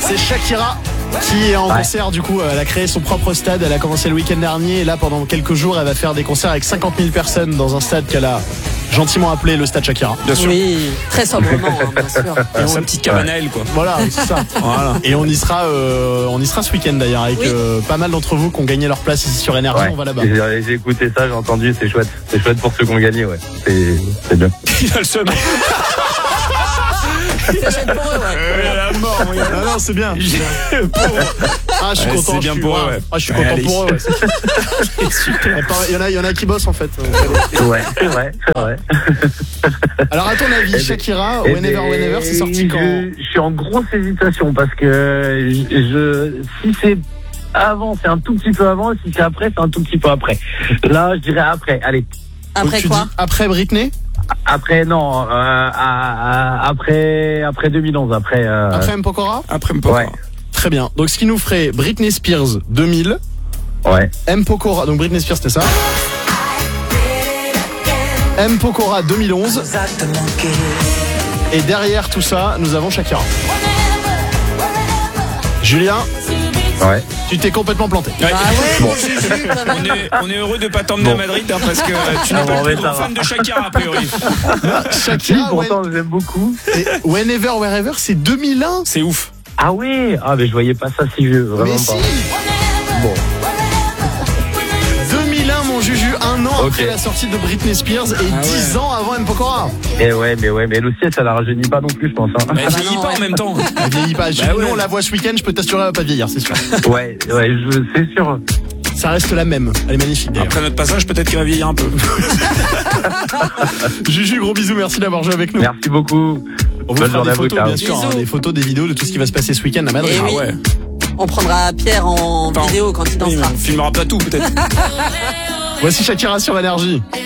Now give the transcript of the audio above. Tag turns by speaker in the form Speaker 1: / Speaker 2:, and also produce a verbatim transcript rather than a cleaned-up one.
Speaker 1: C'est Shakira qui est en
Speaker 2: Ouais.
Speaker 1: concert. Du coup, elle a créé son propre stade. Elle a commencé le week-end dernier. Et là, pendant quelques jours, elle va faire des concerts avec cinquante mille personnes dans un stade qu'elle a gentiment appelé le stade Shakira.
Speaker 3: Bien sûr.
Speaker 4: Oui, très sobrement, hein, bien sûr.
Speaker 1: Et on-
Speaker 3: Sa petite cabane à elle, quoi.
Speaker 1: Voilà, c'est ça.
Speaker 3: Voilà.
Speaker 1: Et on y sera, euh, on y sera ce week-end d'ailleurs avec
Speaker 4: Oui.
Speaker 1: euh, pas mal d'entre vous qui ont gagné leur place ici sur Énergie.
Speaker 2: Ouais.
Speaker 1: On va là-bas.
Speaker 2: J'ai, j'ai écouté ça, j'ai entendu, c'est chouette. C'est chouette pour ceux qui ont gagné, ouais. C'est, c'est bien.
Speaker 3: Il a le seum.
Speaker 4: C'est chouette pour eux, ouais.
Speaker 3: La mort, oui.
Speaker 1: Ah non, c'est bien. Ah, je suis
Speaker 3: Ouais,
Speaker 1: content.
Speaker 3: c'est bien
Speaker 1: je suis,
Speaker 3: pour eux,
Speaker 1: ah,
Speaker 3: ouais.
Speaker 1: ah, je suis
Speaker 3: Ouais,
Speaker 1: content
Speaker 3: allez.
Speaker 1: pour eux. Ouais. C'est super. Il y en a, il y en a qui bossent en fait.
Speaker 2: Ouais, c'est vrai, c'est vrai.
Speaker 1: Alors à ton avis,
Speaker 2: ben,
Speaker 1: Shakira,
Speaker 2: Eh
Speaker 1: Whenever
Speaker 2: ben,
Speaker 1: Whenever, c'est sorti quand?
Speaker 2: je, je suis en grosse hésitation parce que je, je- si c'est avant, c'est un tout petit peu avant, si c'est après, c'est un tout petit peu après. Là, je dirais après. Allez,
Speaker 1: Donc
Speaker 4: Après
Speaker 1: tu
Speaker 4: quoi
Speaker 1: dis après Britney,
Speaker 2: après non, euh, à- à- après après deux mille onze, après. euh,
Speaker 1: après M. Pokora.
Speaker 3: Après, me pas.
Speaker 2: ouais,
Speaker 1: Très bien. Donc ce qui nous ferait Britney Spears deux mille,
Speaker 2: ouais.
Speaker 1: M. Pokora. Donc Britney Spears, c'était ça. M. Pokora deux mille onze. Et derrière tout ça, nous avons Shakira. Julien,
Speaker 2: Ouais.
Speaker 1: tu t'es complètement planté.
Speaker 3: Ouais.
Speaker 4: Ah ouais, mon Juju, quand
Speaker 3: On
Speaker 4: même.
Speaker 3: est, on est heureux de pas t'emmener
Speaker 2: Bon.
Speaker 3: à Madrid, hein, parce que euh, tu n'es
Speaker 2: Ah,
Speaker 3: pas
Speaker 2: bon,
Speaker 3: le
Speaker 2: mais
Speaker 3: plus
Speaker 2: ça
Speaker 3: grand
Speaker 2: va.
Speaker 3: fan de Shakira, a priori.
Speaker 2: Si,
Speaker 1: Shakira,
Speaker 2: pourtant, j'aime beaucoup.
Speaker 1: When- et Whenever Wherever, c'est deux mille un.
Speaker 3: C'est ouf.
Speaker 2: Ah oui, ah mais je voyais pas ça si vieux, vraiment
Speaker 1: Mais
Speaker 2: pas.
Speaker 1: si,
Speaker 2: Bon,
Speaker 1: deux mille un, mon Juju, un an
Speaker 2: Ok.
Speaker 1: après la sortie de Britney Spears et
Speaker 3: Ah
Speaker 1: dix
Speaker 3: ouais.
Speaker 1: ans avant M. Pokora.
Speaker 2: et ouais, mais ouais, mais elle aussi, ça la rajeunit pas non plus, je pense. Hein.
Speaker 3: Mais elle vieillit
Speaker 4: non,
Speaker 3: pas
Speaker 4: ouais.
Speaker 3: en même temps.
Speaker 1: Elle vieillit pas. Julie,
Speaker 3: Bah ouais.
Speaker 1: nous, on la voit ce week-end, je peux t'assurer, elle va pas vieillir, c'est sûr.
Speaker 2: Ouais, ouais, je, c'est sûr.
Speaker 1: Ça reste la même. Elle est magnifique d'ailleurs.
Speaker 3: Après notre passage, peut-être qu'elle va vieillir un peu.
Speaker 1: Juju, gros bisous, merci d'avoir joué avec nous.
Speaker 2: Merci beaucoup.
Speaker 1: On vous
Speaker 2: Bonne
Speaker 1: fera
Speaker 2: journée
Speaker 1: des
Speaker 2: à vous,
Speaker 1: photos,
Speaker 2: ciao.
Speaker 1: bien sûr, hein,
Speaker 4: Bisous.
Speaker 1: des photos, des vidéos de tout ce qui va se passer ce week-end à Madrid.
Speaker 4: Et
Speaker 3: Ah
Speaker 4: oui.
Speaker 3: ouais.
Speaker 4: On prendra Pierre en
Speaker 3: Enfin,
Speaker 4: vidéo quand il
Speaker 3: Oui, mais
Speaker 4: dansera.
Speaker 3: on filmera pas tout, peut-être.
Speaker 1: Voici Shakira sur Énergie.